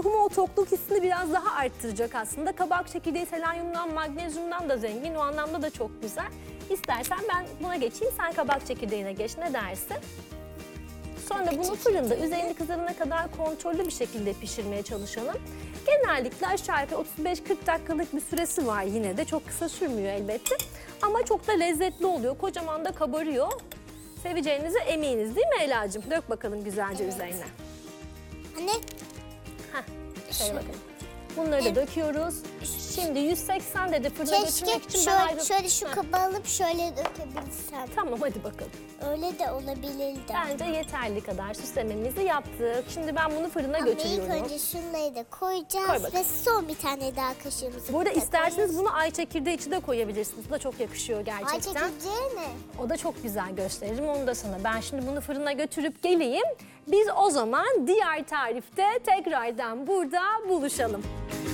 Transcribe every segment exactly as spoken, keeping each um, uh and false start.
tohumu o tokluk hissini biraz daha arttıracak aslında. Kabak çekirdeği selenyumdan, magnezyumdan da zengin. O anlamda da çok güzel. İstersen ben buna geçeyim, sen kabak çekirdeğine geç. Ne dersin? Sonra bunu fırında üzerini kızarana kadar kontrollü bir şekilde pişirmeye çalışalım. Genellikle aşağı yukarı otuz beş kırk dakikalık bir süresi var yine de. Çok kısa sürmüyor elbette. Ama çok da lezzetli oluyor. Kocaman da kabarıyor. Seveceğinize eminiz değil mi Ela'cığım? Dök bakalım güzelce Evet. üzerine. Anne. Heh, şöyle bakalım. Bunları da döküyoruz. Şimdi yüz seksen dedi fırına Keşke götürmek için ben şöyle, ayrı... şöyle şu Heh, kaba alıp şöyle dökebilsem. Tamam hadi bakalım. Öyle de olabilirdi. Bence yeterli kadar süslememizi yaptık. Şimdi ben bunu fırına Ama ilk götürüyorum. önce şunları da koyacağız Koy bakalım. ve son bir tane daha kaşığımızı Bu arada da isterseniz koyuyoruz. bunu ay çekirdeği içi de koyabilirsiniz. Bu da çok yakışıyor gerçekten. Ay çekirdeği ne? O da çok güzel gösteririm onu da sana. Ben şimdi bunu fırına götürüp geleyim. Biz o zaman diğer tarifte tekrardan burada buluşalım.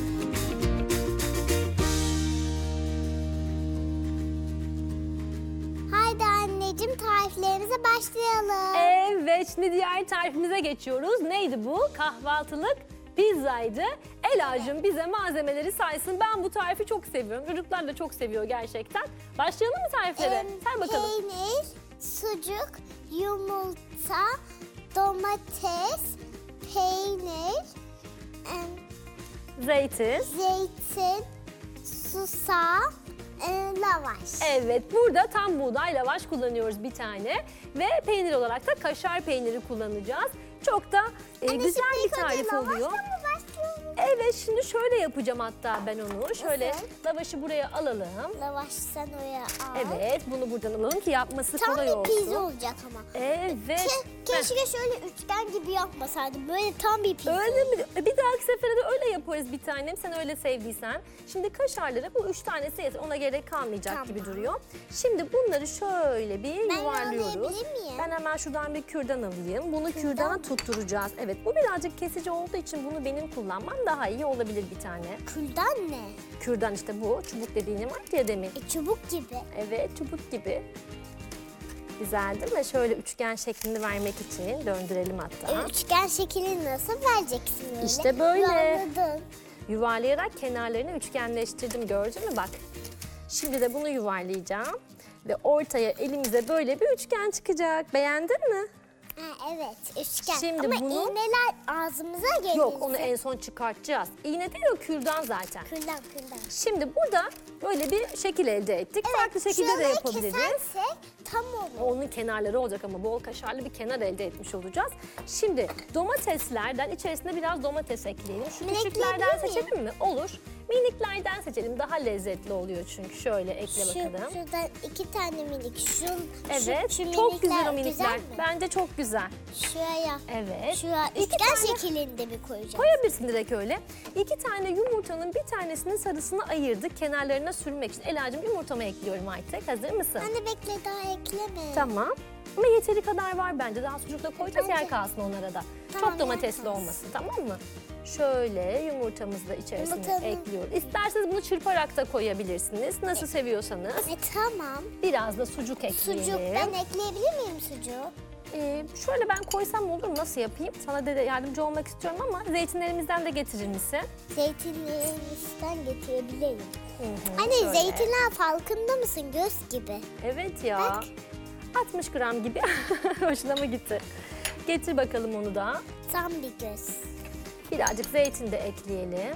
Haydi anneciğim tariflerimize başlayalım. Evet, şimdi diğer tarifimize geçiyoruz. Neydi bu? Kahvaltılık pizzaydı. Ela'cığım bize malzemeleri saysın. Ben bu tarifi çok seviyorum. Çocuklar da çok seviyor gerçekten. Başlayalım mı tariflere? Em, Say bakalım. Peynir, sucuk, yumurta, domates, peynir, em, Zeytin. zeytin, susam, e, lavaş. Evet, burada tam buğday lavaş kullanıyoruz bir tane. Ve peynir olarak da kaşar peyniri kullanacağız. Çok da e, Anne, güzel şimdi bir ilk önce tarif oluyor. lavaşla mı başlıyoruz? Evet, şimdi şöyle yapacağım hatta ben onu. Şöyle Nasıl? lavaşı buraya alalım. Lavaş sen oraya al. Evet, bunu buradan alalım ki yapması Tam kolay bir olsun. pizza olacak ama. Evet. Ke- keşke şöyle üçgen gibi yapmasaydım. Böyle tam bir pizza. Öyle mi? E, Bir dahaki sefere de öyle yaparız bir tanem. Sen öyle sevdiysen. Şimdi kaşarları bu üç tanesi yeter. Ona gerek kalmayacak Tamam. gibi duruyor. Şimdi bunları şöyle bir Ben yuvarlıyoruz. yağlayabilir miyim? Ben hemen şuradan bir kürdan alayım. Bunu kürdana tutturacağız. Evet, bu birazcık kesici olduğu için bunu benim kullanmam daha iyi olabilir bir tane. Külden ne? Kürdan işte bu. Çubuk dediğim var ya demin. E, çubuk gibi. Evet, çubuk gibi. Güzel değil mi? Şöyle üçgen şeklini vermek için döndürelim hatta. E, üçgen şeklini nasıl vereceksin öyle? İşte böyle. Yuvarladın. Yuvarlayarak kenarlarını üçgenleştirdim, gördün mü bak. Şimdi de bunu yuvarlayacağım ve ortaya elimize böyle bir üçgen çıkacak. Beğendin mi? Ha, evet üçgen. Şimdi Ama bunu- iğneler ağzımıza gelir. Yok, onu en son çıkartacağız. İğne değil o, kürdan zaten. Külden külden. Şimdi burada böyle bir şekil elde ettik. Farklı şekilde de şuraları yapabiliriz. kesersek tam olur. Onun kenarları olacak ama bol kaşarlı bir kenar elde etmiş olacağız. Şimdi domateslerden içerisine biraz domates ekleyelim. Şu Minik küçüklerden ekleyebilir miyim? seçelim mi? Olur. Miniklerden seçelim. Daha lezzetli oluyor çünkü. Şöyle ekle Şu, bakalım. şuradan iki tane minik. Şu, Evet. şu, şu çok güzel minikler o minikler. mi? Bence çok güzel. Şuraya. Evet. Şuraya İki üçgen tane- şeklinde mi koyacağız? Koyabilirsin direkt öyle. İki tane yumurtanın bir tanesinin sarısını ayırdık kenarlarına sürmek için. Ela'cığım yumurtamı ekliyorum artık. Hazır mısın? Anne bekle daha ekleme. Tamam. Ama yeteri kadar var bence. Daha sucukla koyacağız, Bence- yer kalsın onlara da. Tamam, Çok domatesli yer kalsın. olmasın, tamam mı? Şöyle yumurtamızı da içerisine Yumurtanın- ekliyoruz. İsterseniz bunu çırparak da koyabilirsiniz. Nasıl seviyorsanız. E tamam. Biraz da sucuk ekleyelim. Sucuk ben ekleyebilir miyim sucuğu? Ee, şöyle ben koysam olur mu? Nasıl yapayım? Sana da yardımcı olmak istiyorum ama zeytinlerimizden de getirir misin? Zeytinlerimizden getirebilirim. Hı hı, Anne şöyle. zeytinler farkında mısın? Göz gibi. Evet ya. Bak. altmış gram gibi. Hoşuna mı gitti? Getir bakalım onu da. Tam bir göz. Birazcık zeytin de ekleyelim.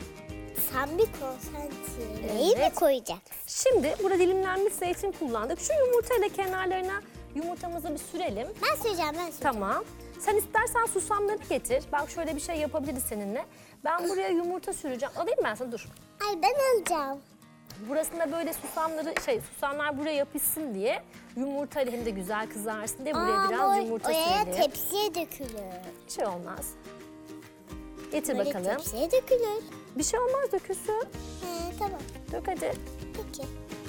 Tam bir konsantreyi mi Evet. koyacak? Şimdi burada dilimlenmiş zeytin kullandık. Şu yumurtayla kenarlarına yumurtamızı bir sürelim. Ben söyleyeceğim ben söyleyeceğim. Tamam. Sen istersen susamları getir. Bak şöyle bir şey yapabiliriz seninle. Ben buraya yumurta süreceğim. Alayım ben sana, dur. Ay ben alacağım. Burasında böyle susamları şey susamlar buraya yapışsın diye yumurtayla hem de güzel kızarsın diye buraya Aa, biraz ama yumurta oraya sürelim. tepsiye dökülür. Bir şey olmaz. Getir Böyle bakalım. tepsiye dökülür. Bir şey olmaz, dökülsün. He tamam. Dök hadi. Peki.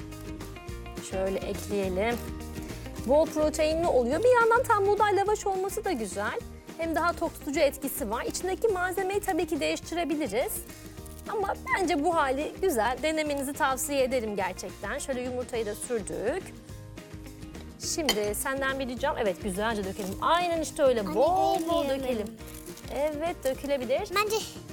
Şöyle ekleyelim. Bol proteinli oluyor. Bir yandan tam buğday lavaş olması da güzel. Hem daha tok tutucu etkisi var. İçindeki malzemeyi tabii ki değiştirebiliriz. Ama bence bu hali güzel. Denemenizi tavsiye ederim gerçekten. Şöyle yumurtayı da sürdük. Şimdi senden bir ricam. Evet, güzelce dökelim. Aynen işte öyle. Anne, Bol bol göremiyorum. dökelim. Evet, dökülebilir. Bence